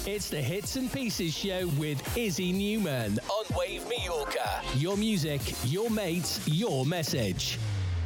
It's the Hits and Pieces show with Izzy Newman on Wave Mallorca. Your music, your mates, your message.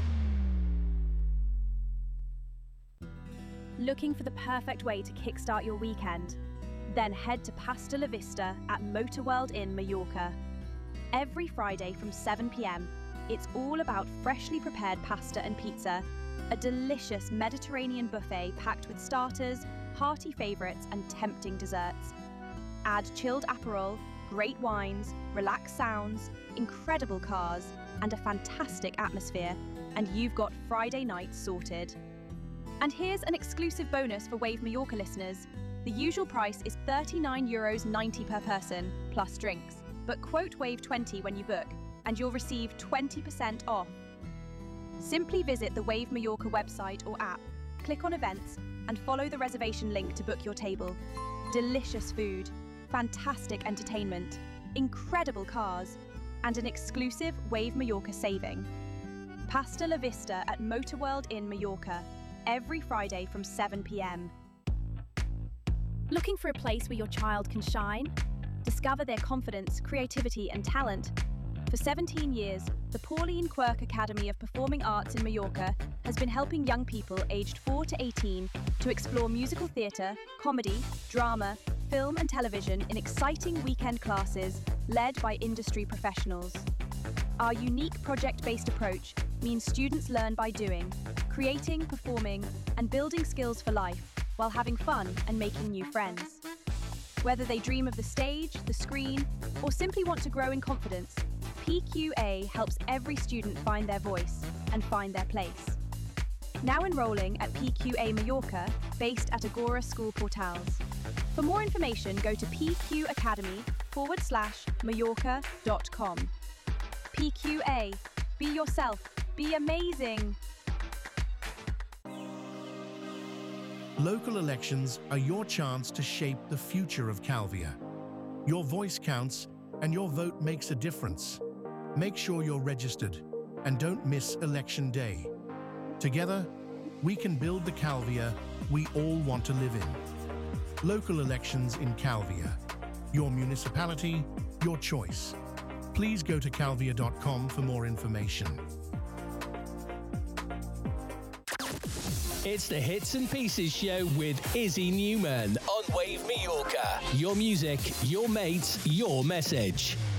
Looking for the perfect way to kickstart your weekend? Then head to Pasta La Vista at Motorworld Inn Mallorca. Every Friday from 7 p.m, it's all about freshly prepared pasta and pizza, a delicious Mediterranean buffet packed with starters, hearty favourites and tempting desserts. Add chilled Aperol, great wines, relaxed sounds, incredible cars and a fantastic atmosphere, and you've got Friday night sorted. And here's an exclusive bonus for Wave Mallorca listeners. The usual price is €39.90 per person, plus drinks. But quote Wave20 when you book, and you'll receive 20% off. Simply visit the Wave Mallorca website or app, click on events, and follow the reservation link to book your table. Delicious food, fantastic entertainment, incredible cars, and an exclusive Wave Mallorca saving. Pasta La Vista at Motorworld Inn Mallorca, every Friday from 7 p.m. Looking for a place where your child can shine? Discover their confidence, creativity, and talent. For 17 years, the Pauline Quirk Academy of Performing Arts in Mallorca has been helping young people aged 4 to 18 to explore musical theatre, comedy, drama, film and television in exciting weekend classes led by industry professionals. Our unique project-based approach means students learn by doing, creating, performing, and building skills for life while having fun and making new friends. Whether they dream of the stage, the screen, or simply want to grow in confidence, PQA helps every student find their voice and find their place. Now enrolling at PQA Mallorca, based at Agora School Portals. For more information, go to pqacademy/Mallorca.com. PQA. Be yourself. Be amazing. Local elections are your chance to shape the future of Calvia. Your voice counts and your vote makes a difference. Make sure you're registered and don't miss election day. Together, we can build the Calvia we all want to live in. Local elections in Calvia. Your municipality, your choice. Please go to calvia.com for more information. It's the Hits and Pieces show with Izzy Newman on Wave Mallorca. Your music, your mates, your message.